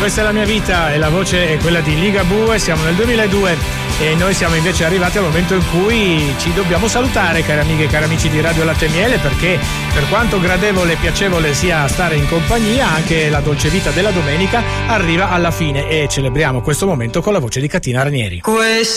Questa è la mia vita e la voce è quella di Ligabue. Siamo nel 2002 e noi siamo invece arrivati al momento in cui ci dobbiamo salutare, cari amiche e cari amici di Radio Latte e Miele, perché per quanto gradevole e piacevole sia stare in compagnia, anche la dolce vita della domenica arriva alla fine e celebriamo questo momento con la voce di Catina Ranieri.